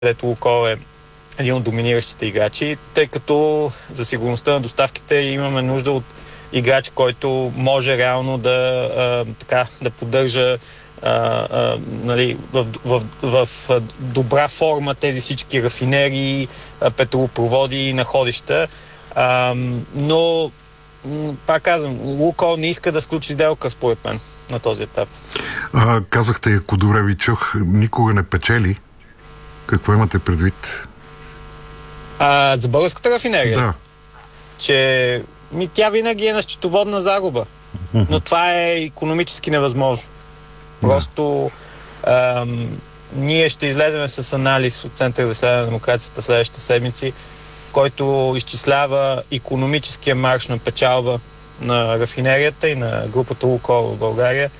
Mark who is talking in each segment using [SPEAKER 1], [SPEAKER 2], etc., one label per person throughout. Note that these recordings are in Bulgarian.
[SPEAKER 1] където Лукойл е един от доминиращите играчи, тъй като за сигурността на доставките имаме нужда от играч, който може реално да поддържа нали, в добра форма тези всички рафинерии, петролопроводи и находища. Но пак казвам, Лукойл не иска да сключи сделка, според мен, на този етап.
[SPEAKER 2] Казахте, ако добре ви чух, никога не печели. Какво имате предвид?
[SPEAKER 1] За българската рафинерия?
[SPEAKER 2] Да.
[SPEAKER 1] Че тя винаги е на счетоводна загуба. Но това е икономически невъзможно. Просто ние ще излезем с анализ от Център за изследване на демокрацията в следващите седмици, който изчислява икономическия марж на печалба на рафинерията и на групата Лукойл в България.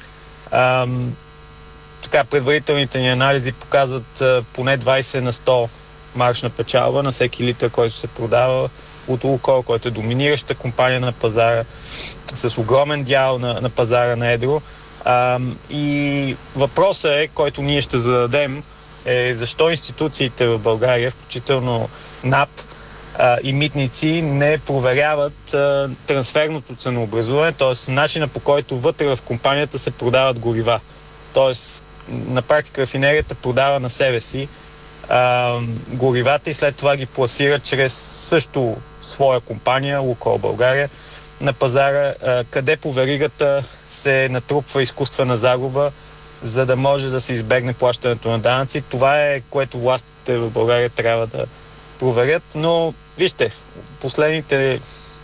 [SPEAKER 1] Предварителните ни анализи показват поне 20 на 100 марж на печалба на всеки литър, който се продава от Лукойл, който е доминираща компания на пазара, с огромен дял на пазара на едро. И въпросът е, който ние ще зададем, е защо институциите в България, включително НАП и митници, не проверяват трансферното ценообразуване, т.е. начина, по който вътре в компанията се продават горива. Т.е. на практика рафинерията продава на себе си горивата и след това ги пласира чрез също своя компания, Лукойл България, на пазара, къде по веригата се натрупва изкуствена загуба, за да може да се избегне плащането на данъци. Това е, което властите в България трябва да проверят. Но, вижте, последните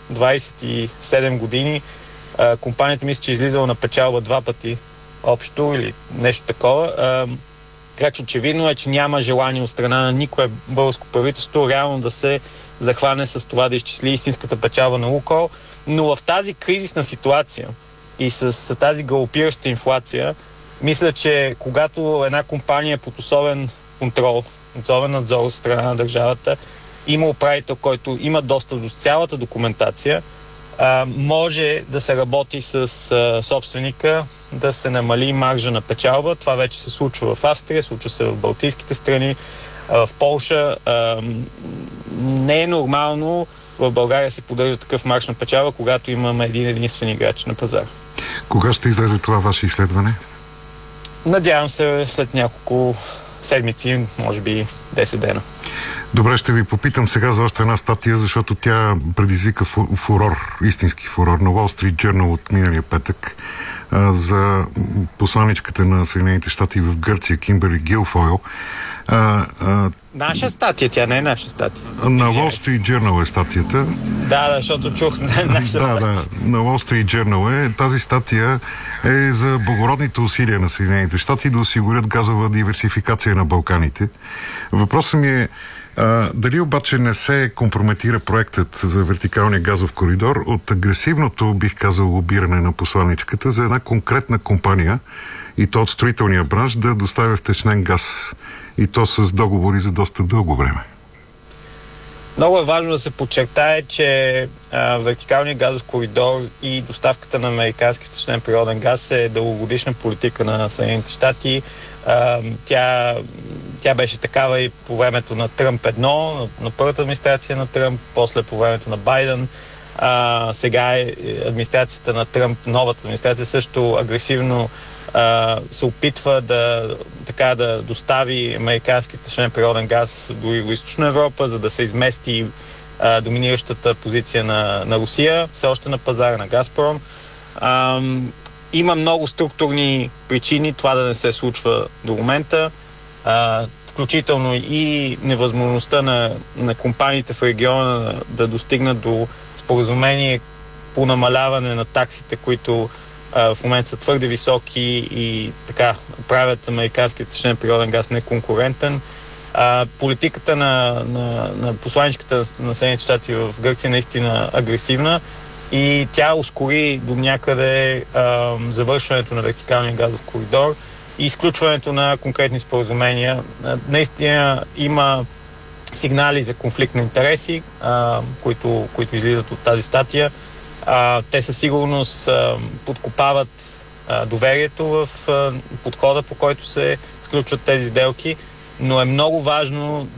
[SPEAKER 1] 27 години компанията мисля, че е излизала на печалба 2 пъти общо или нещо такова. Така че очевидно е, че няма желание от страна на никое българско правителство реално да се захване с това да изчисли истинската печалба на Лукойл. Но в тази кризисна ситуация и с тази галопираща инфлация, мисля, че когато една компания е под особен контрол, особен надзор от страна на държавата, има управител, който има достъп до цялата документация, може да се работи с собственика, да се намали маржа на печалба. Това вече се случва в Австрия, случва се в Балтийските страни, в Полша. Не е нормално в България се поддържа такъв марж на печалба, когато имаме единствен играч на пазар.
[SPEAKER 2] Кога ще излезе това ваше изследване?
[SPEAKER 1] Надявам се след няколко седмици, може би 10 дена.
[SPEAKER 2] Добре, ще ви попитам сега за още една статия, защото тя предизвика фурор, истински фурор на Wall Street Journal от миналия петък за посланичката на Съединените щати в Гърция, Кимберли Гилфойл.
[SPEAKER 1] Наша статия, тя не е наша статия.
[SPEAKER 2] На Wall Street Journal е статията.
[SPEAKER 1] Да, защото чух наша статия.
[SPEAKER 2] Да, на Wall Street Journal е. Тази статия е за благородните усилия на Съединените щати да осигурят газова диверсификация на Балканите. Въпросът ми е дали обаче не се компрометира проектът за вертикалния газов коридор от агресивното, бих казал, лобиране на посланичката за една конкретна компания, и то от строителния бранш, да доставя втечнен газ, и то с договори за доста дълго време?
[SPEAKER 1] Много е важно да се подчертае, че вертикалният газов коридор и доставката на американски втечнен природен газ е дългогодишна политика на Съединените щати. Тя беше такава и по времето на Тръмп 1, на първата администрация на Тръмп, после по времето на Байден. Сега администрацията на Тръмп, новата администрация, също агресивно се опитва да достави американски втечнен природен газ до Югоизточна Европа, за да се измести доминиращата позиция на Русия, все още на пазара на Газпром. Има много структурни причини това да не се случва до момента, включително и невъзможността на компаниите в региона да достигнат до споразумение по намаляване на таксите, които в момента са твърде високи и така правят американския втечнен природен газ неконкурентен. Политиката на посланичката на Съединените щати в Гърция е наистина агресивна и тя ускори до някъде завършването на вертикалния газов коридор и изключването на конкретни споразумения. Наистина има сигнали за конфликт на интереси, които излизат от тази статия. Те със сигурност подкопават доверието в подхода, по който се сключват тези сделки но е много важно